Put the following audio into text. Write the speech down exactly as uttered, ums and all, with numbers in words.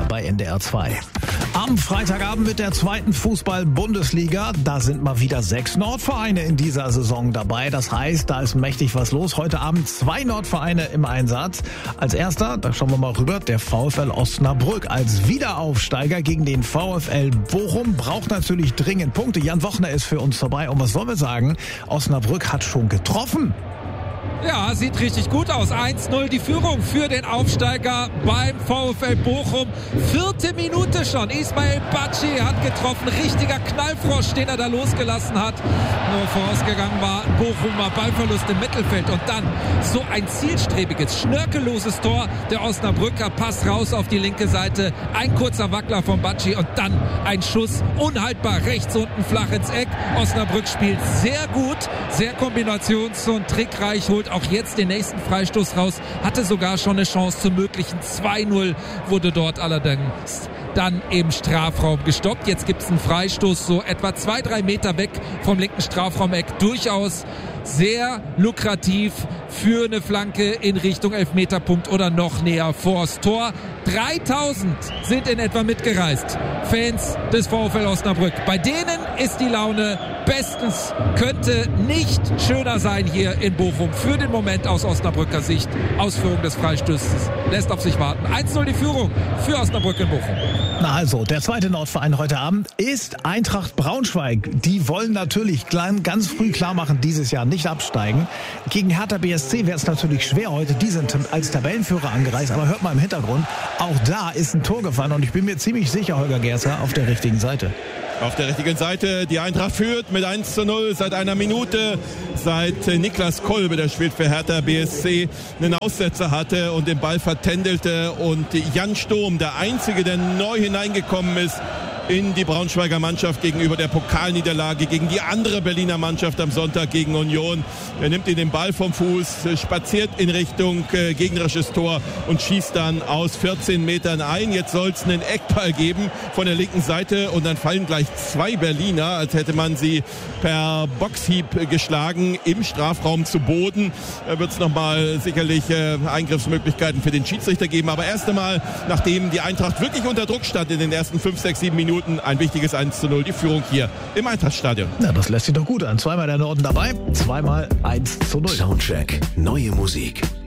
bei N D R zwei. Am Freitagabend mit der zweiten Fußball-Bundesliga. Da sind mal wieder sechs Nordvereine in dieser Saison dabei. Das heißt, da ist mächtig was los. Heute Abend zwei Nordvereine im Einsatz. Als erster, da schauen wir mal rüber, der VfL Osnabrück als Wiederaufsteiger gegen den VfL Bochum braucht natürlich dringend Punkte. Jan Wochner ist für uns vorbei. Und was sollen wir sagen? Osnabrück hat schon getroffen. Ja, sieht richtig gut aus. eins null die Führung für den Aufsteiger beim VfL Bochum. Vierte Minute schon. Ismail Bacci hat getroffen. Richtiger Knallfrosch, den er da losgelassen hat. Nur vorausgegangen war ein Bochumer Ballverlust im Mittelfeld. Und dann so ein zielstrebiges, schnörkelloses Tor. Der Osnabrücker Pass raus auf die linke Seite. Ein kurzer Wackler von Bacci und dann ein Schuss. Unhaltbar rechts unten flach ins Eck. Osnabrück spielt sehr gut, sehr kombinations- und trickreich, holt auch jetzt den nächsten Freistoß raus, hatte sogar schon eine Chance zum möglichen zwei null, wurde dort allerdings dann im Strafraum gestoppt. Jetzt gibt es einen Freistoß, so etwa zwei, drei Meter weg vom linken Strafraumeck. Durchaus sehr lukrativ für eine Flanke in Richtung Elfmeterpunkt oder noch näher vors Tor. dreitausend sind in etwa mitgereist. Fans des VfL Osnabrück. Bei denen ist die Laune bestens. Könnte nicht schöner sein hier in Bochum. Für den Moment aus Osnabrücker Sicht. Ausführung des Freistoßes lässt auf sich warten. eins null die Führung für Osnabrück in Bochum. Na also, der zweite Nordverein heute Abend ist Eintracht Braunschweig. Die wollen natürlich ganz früh klar machen, dieses Jahr nicht absteigen. Gegen Hertha B S C wäre es natürlich schwer heute. Die sind als Tabellenführer angereist. Aber hört mal im Hintergrund, auch da ist ein Tor gefallen. Und ich bin mir ziemlich sicher, Holger Gerzer, auf der richtigen Seite. Auf der richtigen Seite, die Eintracht führt mit eins zu null seit einer Minute, seit Niklas Kolbe, der spielt für Hertha B S C, einen Aussetzer hatte und den Ball vertändelte und Jan Sturm, der Einzige, der neu hineingekommen ist in die Braunschweiger Mannschaft gegenüber der Pokalniederlage gegen die andere Berliner Mannschaft am Sonntag gegen Union. Er nimmt ihn den Ball vom Fuß, spaziert in Richtung äh, gegnerisches Tor und schießt dann aus vierzehn Metern ein. Jetzt soll es einen Eckball geben von der linken Seite und dann fallen gleich zwei Berliner, als hätte man sie per Boxhieb geschlagen, im Strafraum zu Boden. Da wird es nochmal sicherlich äh, Eingriffsmöglichkeiten für den Schiedsrichter geben. Aber erst einmal, nachdem die Eintracht wirklich unter Druck stand in den ersten fünf, sechs, sieben Minuten, ein wichtiges eins zu null, die Führung hier im Eintrachtstadion. Ja, das lässt sich doch gut an. Zweimal der Norden dabei, zweimal eins zu null. Soundcheck. Neue Musik.